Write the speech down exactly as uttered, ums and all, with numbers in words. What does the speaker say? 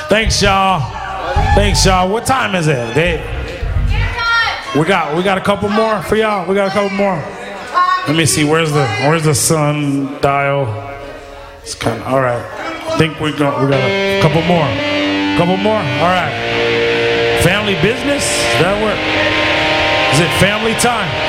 Thanks, y'all. Thanks, y'all. What time is it? They, we got we got a couple more for y'all. We got a couple more. Let me see. Where's the Where's the sun dial? It's kind of all right. I think we got we got a couple more. Couple more. All right. Family business. Does that work? Is it family time?